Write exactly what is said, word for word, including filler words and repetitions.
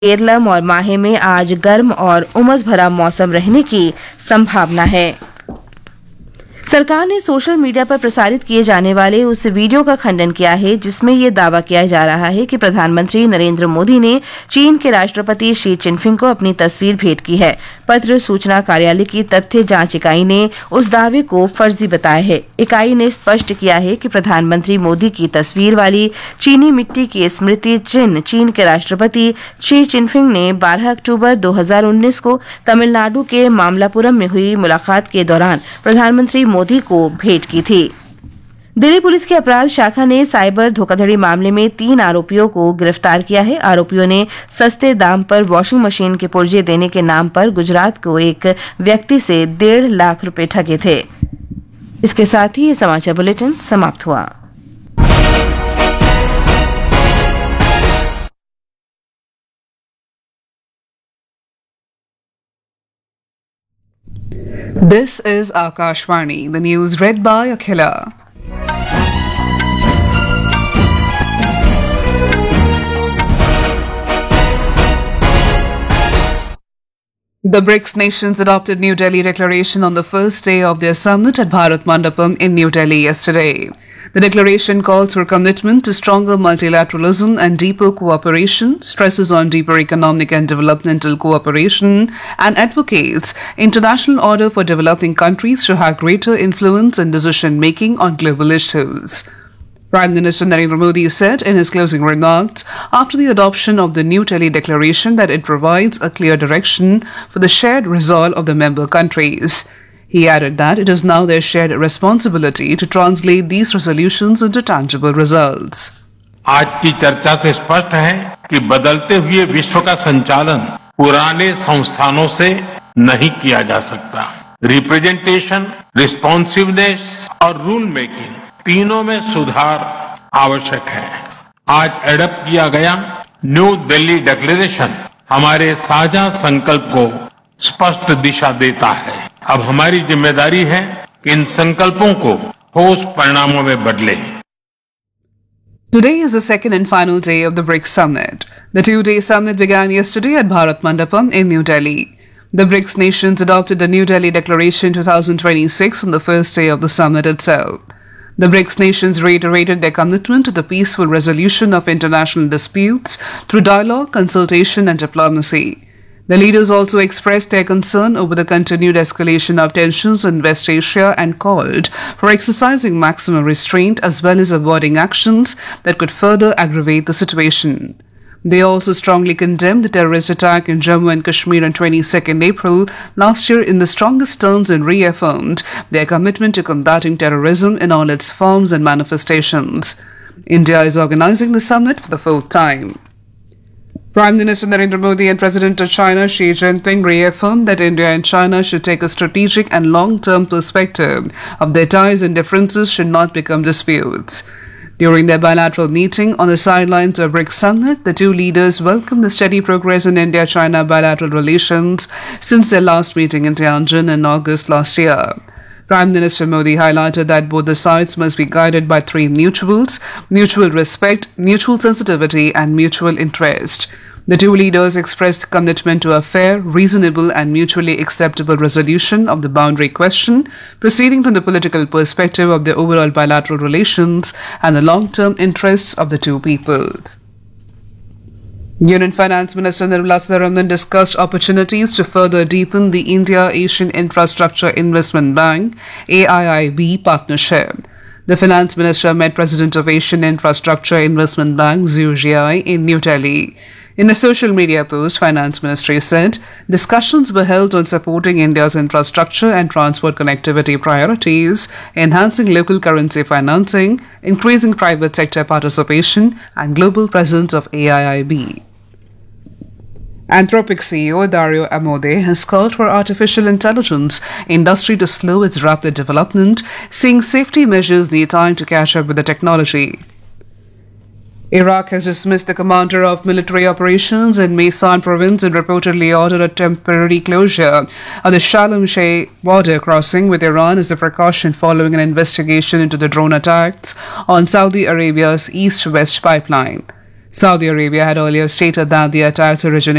केरलम और माहे में आज गर्म और उमस भरा मौसम रहने की संभावना है। सरकार ने सोशल मीडिया पर प्रसारित किए जाने वाले उस वीडियो का खंडन किया है जिसमें ये दावा किया जा रहा है कि प्रधानमंत्री नरेंद्र मोदी ने चीन के राष्ट्रपति शी चिनफिंग को अपनी तस्वीर भेंट की है। पत्र सूचना कार्यालय की तथ्य जांच इकाई ने उस दावे को फर्जी बताया है। इकाई ने स्पष्ट किया है कि प्रधानमंत्री मोदी की तस्वीर वाली चीनी मिट्टी की स्मृति चिन्ह चीन के राष्ट्रपति शी चिनफिंग ने बारह अक्टूबर दो हजार उन्नीस को तमिलनाडु के मामलापुरम में हुई मुलाकात के दौरान प्रधानमंत्री मोदी को भेंट की थी। दिल्ली पुलिस की अपराध शाखा ने साइबर धोखाधड़ी मामले में तीन आरोपियों को गिरफ्तार किया है। आरोपियों ने सस्ते दाम पर वॉशिंग मशीन के पुर्जे देने के नाम पर गुजरात को एक व्यक्ति से डेढ़ लाख रुपए ठगे थे। इसके साथ ही ये समाचार बुलेटिन समाप्त हुआ। This is Akashvani, the news read by Akhila. The BRICS nations adopted New Delhi Declaration on the first day of their summit at Bharat Mandapam in New Delhi yesterday. The declaration calls for commitment to stronger multilateralism and deeper cooperation, stresses on deeper economic and developmental cooperation, and advocates international order for developing countries to have greater influence in decision-making on global issues. Prime Minister Narendra Modi said in his closing remarks after the adoption of the New Delhi Declaration that it provides a clear direction for the shared resolve of the member countries. He added that it is now their shared responsibility to translate these resolutions into tangible results. आज की चर्चा से स्पष्ट है कि बदलते हुए विश्व का संचालन पुराने संस्थानों से नहीं किया जा सकता। रिप्रेजेंटेशन, रिस्पॉन्सिवनेस और रूल मेकिंग तीनों में सुधार आवश्यक है। आज एडप्ट किया गया न्यू दिल्ली डिक्लेरेशन हमारे साझा संकल्प को स्पष्ट दिशा देता है। अब हमारी जिम्मेदारी है कि इन संकल्पों को ठोस परिणामों में बदलें। Today is the second and final day of the BRICS summit. The two-day summit began yesterday at Bharat Mandapam in New Delhi. The BRICS nations adopted the New Delhi Declaration twenty twenty-six on the first day of the summit itself. The BRICS nations reiterated their commitment to the peaceful resolution of international disputes through dialogue, consultation, and diplomacy. The leaders also expressed their concern over the continued escalation of tensions in West Asia and called for exercising maximum restraint as well as avoiding actions that could further aggravate the situation. They also strongly condemned the terrorist attack in Jammu and Kashmir on twenty-second April last year in the strongest terms and reaffirmed their commitment to combating terrorism in all its forms and manifestations. India is organizing the summit for the fourth time. Prime Minister Narendra Modi and President of China Xi Jinping reaffirmed that India and China should take a strategic and long-term perspective of their ties and differences should not become disputes. During their bilateral meeting on the sidelines of BRICS Summit, the two leaders welcomed the steady progress in India-China bilateral relations since their last meeting in Tianjin in August last year. Prime Minister Modi highlighted that both the sides must be guided by three mutuals: mutual respect, mutual sensitivity, and mutual interest. The two leaders expressed commitment to a fair, reasonable, and mutually acceptable resolution of the boundary question, proceeding from the political perspective of the overall bilateral relations and the long-term interests of the two peoples. Union Finance Minister Nirmala Sitharaman discussed opportunities to further deepen the India-Asian Infrastructure Investment Bank A I I B partnership. The Finance Minister met President of Asian Infrastructure Investment Bank Zhu Jiai in New Delhi. In a social media post, Finance Ministry said discussions were held on supporting India's infrastructure and transport connectivity priorities, enhancing local currency financing, increasing private sector participation, and global presence of A I I B. Anthropic C E O Dario Amodei has called for artificial intelligence industry to slow its rapid development, saying safety measures need time to catch up with the technology. Iraq has dismissed the commander of military operations in Maysan province and reportedly ordered a temporary closure of the Shalom Sheikh border crossing with Iran as a precaution following an investigation into the drone attacks on Saudi Arabia's east-west pipeline. Saudi Arabia had earlier stated that the attacks originated